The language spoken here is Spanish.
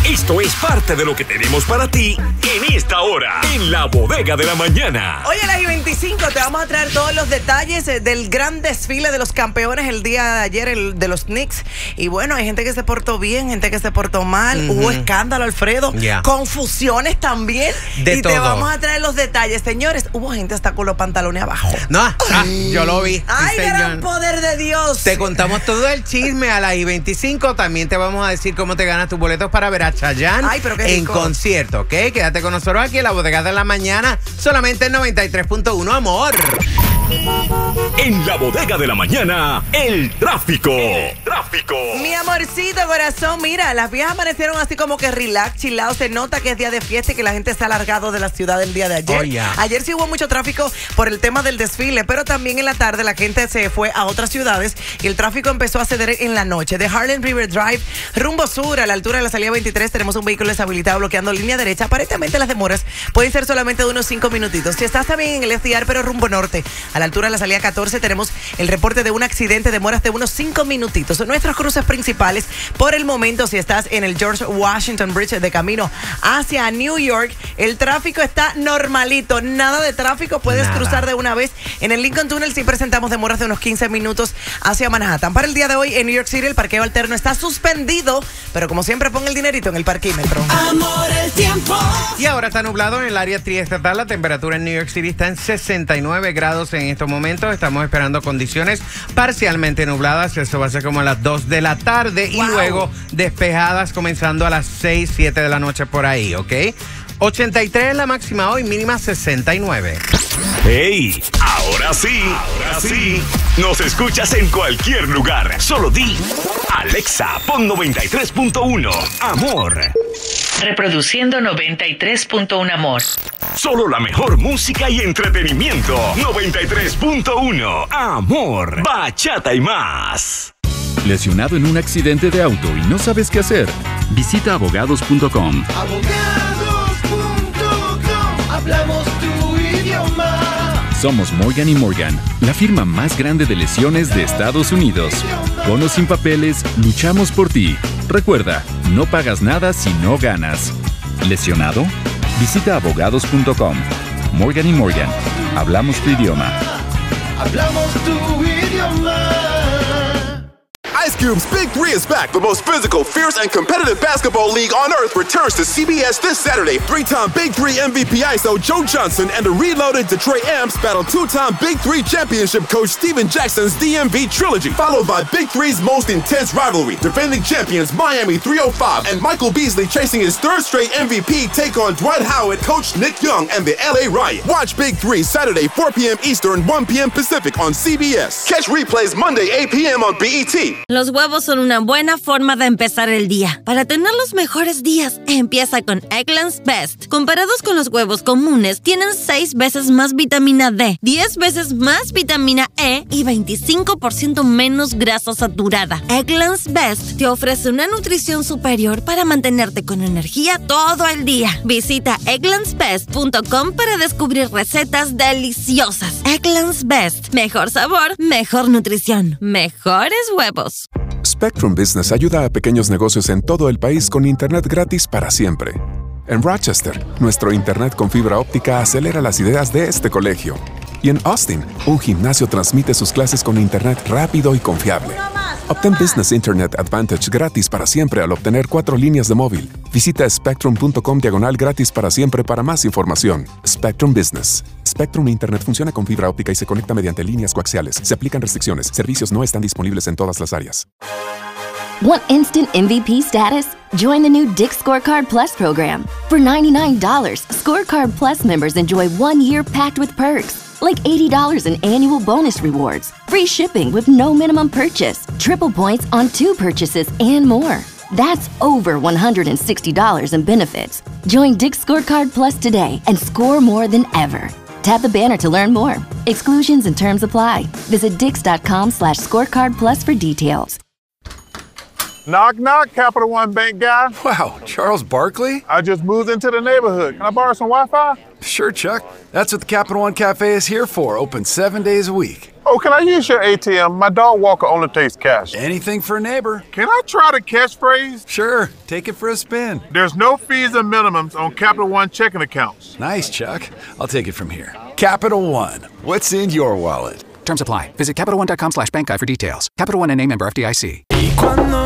Esto es parte de lo que tenemos para ti en esta hora, en la bodega de la mañana. Hoy a las 25 te vamos a traer todos los detalles del gran desfile de los campeones el día de ayer, el de los Knicks. Y bueno, hay gente que se portó bien, gente que se portó mal. Hubo escándalo, Alfredo. Confusiones también. De todo. Te vamos a traer los detalles. Señores, hubo gente hasta con los pantalones abajo. No, yo lo vi. ¡Ay, sí, gran poder de Dios! Te contamos todo el chisme a las 25. También te vamos a decir cómo te ganas tus boletos para ver a Chayanne en concierto, ¿ok? Quédate con nosotros aquí en la bodega de la mañana, solamente en 93.1, amor. En la bodega de la mañana, el tráfico. Mi amorcito corazón, mira, las viejas amanecieron así como que relax, chillado. Se nota que es día de fiesta y que la gente se ha alargado de la ciudad el día de ayer. Ayer sí hubo mucho tráfico por el tema del desfile, pero también en la tarde la gente se fue a otras ciudades y el tráfico empezó a ceder en la noche. De Harlem River Drive, rumbo sur, a la altura de la salida 23, tenemos un vehículo deshabilitado bloqueando línea derecha. Aparentemente las demoras pueden ser solamente de unos 5 minutitos. Si estás también en el FDR, pero rumbo norte, a la altura de la salida 14, tenemos el reporte de un accidente, demoras de unos 5 minutitos. Nuestros cruces principales, por el momento, si estás en el George Washington Bridge de camino hacia New York, el tráfico está normalito, nada de tráfico, puedes cruzar de una vez. En el Lincoln Tunnel sí presentamos demoras de unos 15 minutos hacia Manhattan. Para el día de hoy en New York City el parqueo alterno está suspendido, pero como siempre pon el dinerito en el parquímetro. Amor, el tiempo. Y ahora está nublado en el área triestatal. La temperatura en New York City está en 69 grados en estos momentos. Estamos esperando condiciones parcialmente nubladas. Eso va a ser como a las 2 de la tarde y luego despejadas comenzando a las 6, 7 de la noche por ahí, ¿ok? 83 es la máxima hoy, mínima 69. ¡Hey! Ahora sí. Nos escuchas en cualquier lugar. Solo di Alexa, pon 93.1 Amor. Reproduciendo 93.1 Amor. Solo la mejor música y entretenimiento. 93.1 Amor. Bachata y más. ¿Lesionado en un accidente de auto y no sabes qué hacer? Visita abogados.com. Hablamos tu idioma. Somos Morgan & Morgan, la firma más grande de lesiones de Estados Unidos. Con o sin papeles, luchamos por ti. Recuerda, no pagas nada si no ganas. ¿Lesionado? Visita abogados.com. Morgan & Morgan, hablamos tu idioma. Hablamos tu idioma. Ice Cube's Big 3 is back. The most physical, fierce, and competitive basketball league on earth returns to CBS this Saturday. 3-time Big 3 MVP ISO Joe Johnson and the reloaded Detroit Amps battle 2-time Big 3 championship coach Steven Jackson's DMV trilogy, followed by Big 3's most intense rivalry. Defending champions Miami 305 and Michael Beasley chasing his third straight MVP take on Dwight Howard, coach Nick Young, and the LA Riot. Watch Big 3 Saturday 4 p.m. Eastern, 1 p.m. Pacific on CBS. Catch replays Monday 8 p.m. on BET. Los huevos son una buena forma de empezar el día. Para tener los mejores días, empieza con Eggland's Best. Comparados con los huevos comunes, tienen 6 veces más vitamina D, 10 veces más vitamina E y 25% menos grasa saturada. Eggland's Best te ofrece una nutrición superior para mantenerte con energía todo el día. Visita egglandsbest.com para descubrir recetas deliciosas. Eggland's Best. Mejor sabor, mejor nutrición, mejores huevos. Spectrum Business ayuda a pequeños negocios en todo el país con internet gratis para siempre. En Rochester, nuestro internet con fibra óptica acelera las ideas de este colegio. Y en Austin, un gimnasio transmite sus clases con internet rápido y confiable. Obtén Business Internet Advantage gratis para siempre al obtener 4 líneas de móvil. Visita spectrum.com/gratis para siempre para más información. Spectrum Business. Spectrum Internet funciona con fibra óptica y se conecta mediante líneas coaxiales. Se aplican restricciones. Servicios no están disponibles en todas las áreas. Want instant MVP status? Join the new Dick's Scorecard Plus program. For $99, Scorecard Plus members enjoy 1 year packed with perks, like $80 in annual bonus rewards, free shipping with no minimum purchase, triple points on 2 purchases, and more. That's over $160 in benefits. Join Dick's Scorecard Plus today and score more than ever. Tap the banner to learn more. Exclusions and terms apply. Visit dix.com/scorecard plus for details. Knock, knock, Capital One Bank guy. Wow, Charles Barkley? I just moved into the neighborhood. Can I borrow some Wi-Fi? Sure, Chuck. That's what the Capital One Cafe is here for, open 7 days a week. Oh, can I use your ATM? My dog walker only takes cash. Anything for a neighbor. Can I try the catchphrase? Sure, take it for a spin. There's no fees and minimums on Capital One checking accounts. Nice, Chuck. I'll take it from here. Capital One. What's in your wallet? Terms apply. Visit CapitalOne.com/bankguide for details. Capital One NA, member FDIC.